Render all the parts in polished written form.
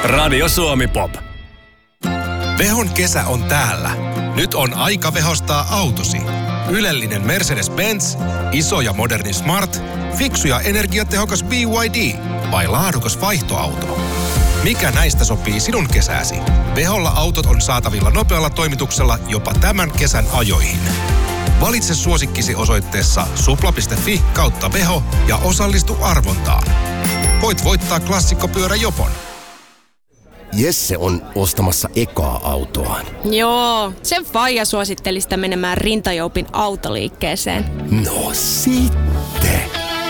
Radio Suomi Pop. Vehon kesä on täällä. Nyt on aika vehostaa autosi. Ylellinen Mercedes-Benz, iso ja moderni Smart, fiksu ja energiatehokas BYD vai laadukas vaihtoauto? Mikä näistä sopii sinun kesääsi? Veholla autot on saatavilla nopealla toimituksella jopa tämän kesän ajoihin. Valitse suosikkisi osoitteessa supla.fi/veho ja osallistu arvontaan. Voit voittaa klassikkopyöräjopon. Jesse on ostamassa ekaa autoaan. Joo, sen faija suositteli sitä menemään Rintajoupin autoliikkeeseen. No sitten.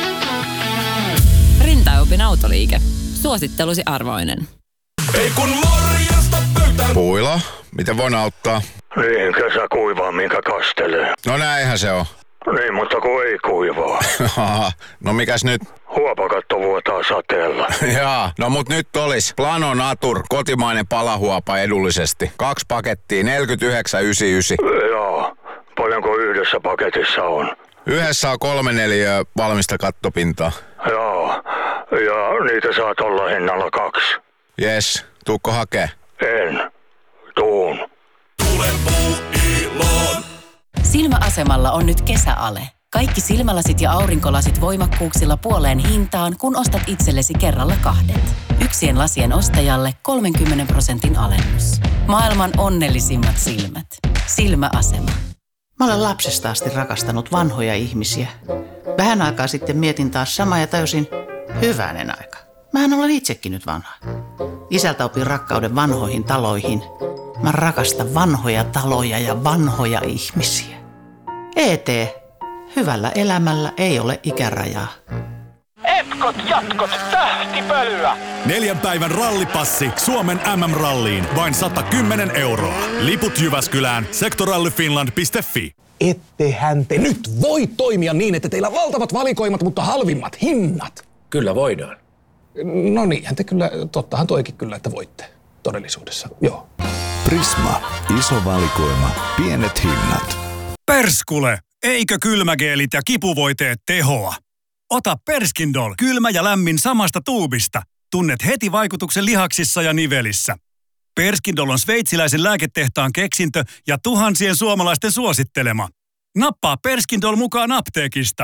Rintajoupin autoliike. Suosittelusi arvoinen. Ei kun morjesta pöytään. Puila, miten voin auttaa? Niin, kesä kuivaa, minkä kastelee. No näinhän se on. Niin, mutta kun ei kuivaa. No mikäs nyt? Huopakatto vuotaa sateella. Jaa, no mut nyt olis Plano Natur, kotimainen palahuopa edullisesti. 2 pakettia, 49,99. Joo, paljonko yhdessä paketissa on? Yhdessä on 3 neliöä valmista kattopintaa. Joo, ja niitä saat olla hinnalla 2. Jes, tuukko hakee? En. Tuun. Tule puuiloon. Silmäasemalla on nyt kesäale. Kaikki silmälasit ja aurinkolasit voimakkuuksilla puoleen hintaan, kun ostat itsellesi kerralla 2. Yksien lasien ostajalle 30% alennus. Maailman onnellisimmat silmät. Silmäasema. Mä olen lapsesta asti rakastanut vanhoja ihmisiä. Vähän aikaa sitten mietin taas samaa ja tajusin, hyvänen aika. Mähän olen itsekin nyt vanha. Isältä opin rakkauden vanhoihin taloihin. Mä rakastan vanhoja taloja ja vanhoja ihmisiä. ET. Hyvällä elämällä ei ole ikärajaa. Etkot, jatkot, tähtipölyä! 4 päivän rallipassi Suomen MM-ralliin. Vain 110 €. Liput Jyväskylään. Sektorallyfinland.fi. Ettehän te nyt voi toimia niin, että teillä on valtavat valikoimat, mutta halvimmat hinnat. Kyllä voidaan. No niinhän te kyllä, tottahan toikin kyllä, että voitte todellisuudessa, joo. Prisma. Iso valikoima. Pienet hinnat. Perskule! Eikö kylmägeelit ja kipuvoiteet tehoa? Ota Perskindol, kylmä ja lämmin samasta tuubista. Tunnet heti vaikutuksen lihaksissa ja nivelissä. Perskindol on sveitsiläisen lääketehtaan keksintö ja tuhansien suomalaisten suosittelema. Nappaa Perskindol mukaan apteekista.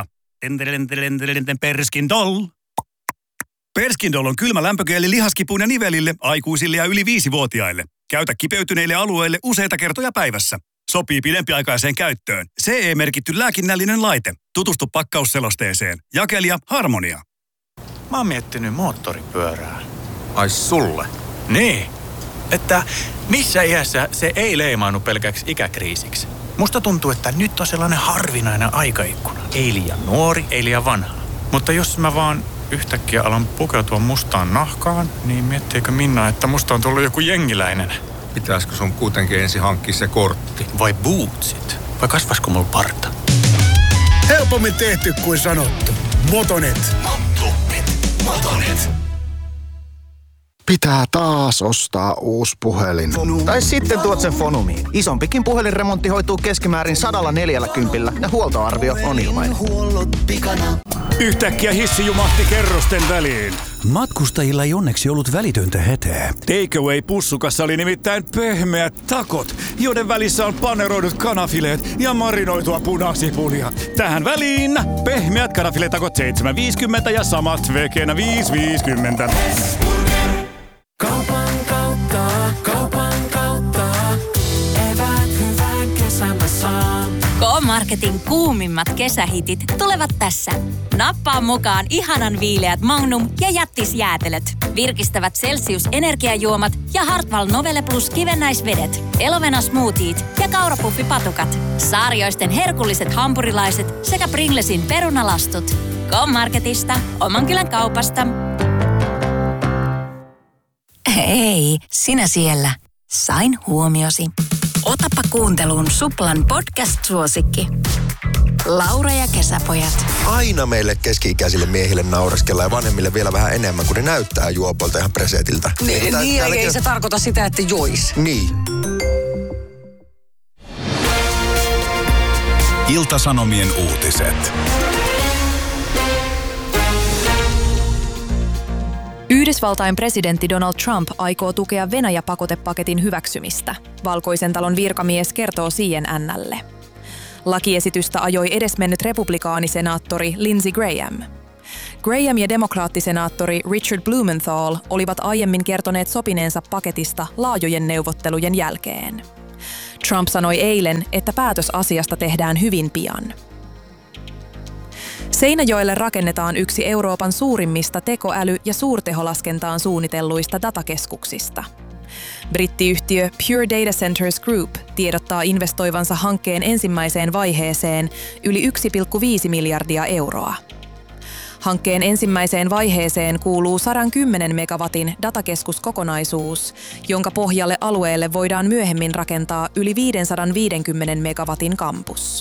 Perskindol. Perskindol on kylmä lämpögeeli lihaskipuun ja nivelille, aikuisille ja yli 5-vuotiaille. Käytä kipeytyneille alueille useita kertoja päivässä. Sopii pidempiaikaiseen käyttöön. CE-merkitty lääkinnällinen laite. Tutustu pakkausselosteeseen. Jakelija Harmonia. Mä oon miettinyt moottoripyörää. Ai sulle? Niin, että missä iässä se ei leimaannu pelkäksi ikäkriisiksi. Musta tuntuu, että nyt on sellainen harvinainen aikaikkuna. Ei liian nuori, ei liian vanha. Mutta jos mä vaan yhtäkkiä alan pukeutua mustaan nahkaan, niin miettiikö Minna, että musta on tullut joku jengiläinen? Pitäisikö sun kuitenkin ensin hankkia se kortti? Vai bootsit? Vai kasvasko mulla parta? Helpommin tehty kuin sanottu. Motonet. Motonet. Pitää taas ostaa uusi puhelin. Tai sitten tuot sen Fonumiin. Isompikin puhelinremontti hoituu keskimäärin 140 ja huoltoarvio on ilmainen. Yhtäkkiä hissi jumahti kerrosten väliin. Matkustajilla ei onneksi ollut välitöntä hätää. Takeaway-pussukassa oli nimittäin pehmeät takot, joiden välissä on paneroidut kanafileet ja marinoitua punasipulia. Tähän väliin pehmeät kanafiletakot 7,50 ja samat vegenä 5,50. Kaupan kautta, eväät hyvän kesän saan. K-Marketin kuumimmat kesähitit tulevat tässä. Nappaa mukaan ihanan viileät Magnum ja jättisjäätelöt. Virkistävät Celsius-energiajuomat ja Hartwall Novelle Plus kivennäisvedet. Elovena smoothiet ja kaurapuffipatukat. Saarioisten herkulliset hampurilaiset sekä Pringlesin perunalastut. K-Marketista, oman kylän kaupasta. Hei, sinä siellä. Sain huomiosi. Otapa kuunteluun Suplan podcast-suosikki. Laura ja kesäpojat. Aina meille keski-ikäisille miehille naureskellaan ja vanhemmille vielä vähän enemmän, kun ne näyttää juopolta ihan presetiltä. Ei se tarkoita sitä, että jois. Niin. Ilta-Sanomien uutiset. Yhdysvaltain presidentti Donald Trump aikoo tukea Venäjä-pakotepaketin hyväksymistä, Valkoisen talon virkamies kertoo CNN:lle. Lakiesitystä ajoi edesmennyt republikaanisenaattori Lindsey Graham. Graham ja demokraattisenaattori Richard Blumenthal olivat aiemmin kertoneet sopineensa paketista laajojen neuvottelujen jälkeen. Trump sanoi eilen, että päätös asiasta tehdään hyvin pian. Seinäjoelle rakennetaan yksi Euroopan suurimmista tekoäly- ja suurteholaskentaan suunnitelluista datakeskuksista. Brittiyhtiö Pure Data Centers Group tiedottaa investoivansa hankkeen ensimmäiseen vaiheeseen yli 1,5 miljardia euroa. Hankkeen ensimmäiseen vaiheeseen kuuluu 110 megawatin datakeskuskokonaisuus, jonka pohjalle alueelle voidaan myöhemmin rakentaa yli 550 megawatin kampus.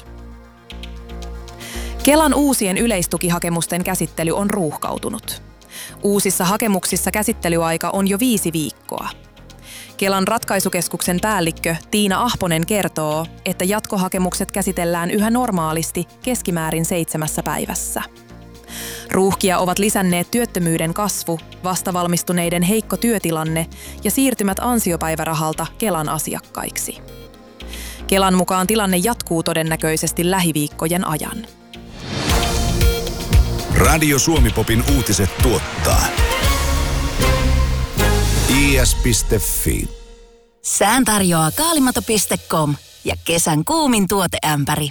Kelan uusien yleistukihakemusten käsittely on ruuhkautunut. Uusissa hakemuksissa käsittelyaika on jo 5 viikkoa. Kelan ratkaisukeskuksen päällikkö Tiina Ahponen kertoo, että jatkohakemukset käsitellään yhä normaalisti keskimäärin 7 päivässä. Ruuhkia ovat lisänneet työttömyyden kasvu, vastavalmistuneiden heikko työtilanne ja siirtymät ansiopäivärahalta Kelan asiakkaiksi. Kelan mukaan tilanne jatkuu todennäköisesti lähiviikkojen ajan. Radio Suomi-popin uutiset tuottaa is.fi. Sään tarjoaa kaalimato.com ja kesän kuumin tuoteämpäri.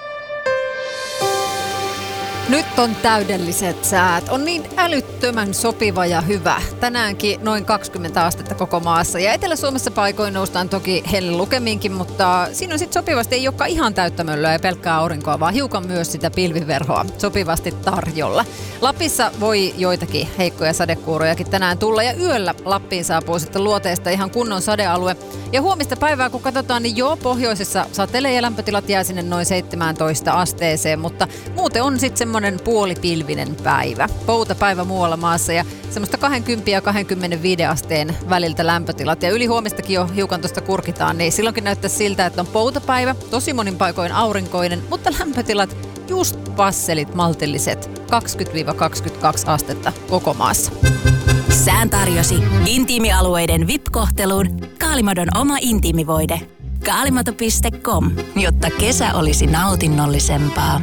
Nyt on täydelliset säät. On niin älyttömän sopiva ja hyvä. Tänäänkin noin 20 astetta koko maassa. Ja Etelä-Suomessa paikoin noustaan toki hellelukemiinkin, mutta siinä on sitten sopivasti, ei olekaan ihan täyttä möllöä ja pelkkää aurinkoa, vaan hiukan myös sitä pilviverhoa sopivasti tarjolla. Lapissa voi joitakin heikkoja sadekuurojakin tänään tulla ja yöllä Lappiin saapuu sitten luoteesta ihan kunnon sadealue. Ja huomista päivää kun katsotaan, niin joo, pohjoisessa satelee ja lämpötilat jää sinne noin 17 asteeseen, mutta muuten on sitten semmoinen puolipilvinen päivä. Poutapäivä muualla maassa ja semmoista 20 ja 25 asteen väliltä lämpötilat. Ja yli huomistakin jo hiukan tuosta kurkitaan, niin silloinkin näyttää siltä, että on poutapäivä, tosi monin paikoin aurinkoinen, mutta lämpötilat just passelit maltilliset 20-22 astetta koko maassa. Sään tarjosi intiimialueiden VIP-kohteluun Kaalimadon oma intiimivoide. Kaalimato.com, jotta kesä olisi nautinnollisempaa.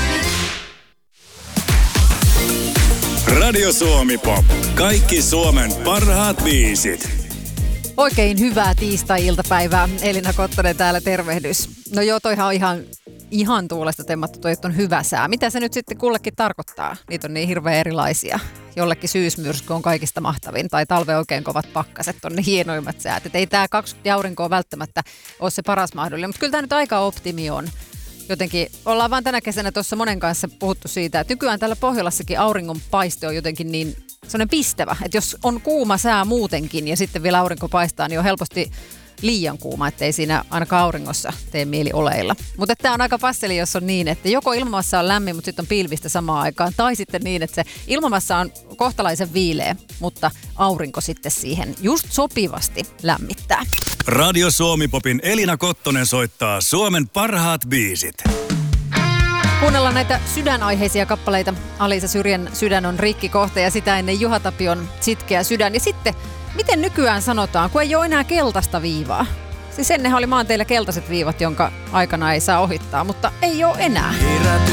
Radio Suomi Pop. Kaikki Suomen parhaat biisit. Oikein hyvää tiistai-iltapäivää. Elina Kottonen täällä, tervehdys. No joo, toihan on ihan tuulesta temmattu, toi on hyvä sää. Mitä se nyt sitten kullekin tarkoittaa? Niitä on niin hirveän erilaisia. Jollekin syysmyrsky on kaikista mahtavin, tai talve oikein kovat pakkaset on ne hienoimmat säät. Et ei tämä 20 aurinkoa välttämättä ole se paras mahdollinen, mutta kyllä tämä nyt aika optimi on. Jotenkin ollaan vaan tänä kesänä tuossa monen kanssa puhuttu siitä, että nykyään täällä Pohjolassakin auringon paiste on jotenkin niin sellainen pistävä. Että jos on kuuma sää muutenkin ja sitten vielä aurinko paistaa, niin on helposti liian kuuma, ettei siinä ainakaan auringossa tee mieli oleilla. Mutta tämä on aika passeli, jos on niin, että joko ilmamassa on lämmin, mutta sitten on pilvistä samaan aikaan, tai sitten niin, että se ilmamassa on kohtalaisen viileä, mutta aurinko sitten siihen just sopivasti lämmittää. Radio Suomi Popin Elina Kottonen soittaa Suomen parhaat biisit. Kuunnellaan näitä sydänaiheisia kappaleita. Alisa Syrjän Sydän on rikki kohta ja sitä ennen Juha Tapion Sitkeä sydän. Ja sitten, miten nykyään sanotaan, kun ei ole enää keltaista viivaa? Siis ennenhän oli maanteillä keltaiset viivat, jonka aikana ei saa ohittaa, mutta ei ole enää.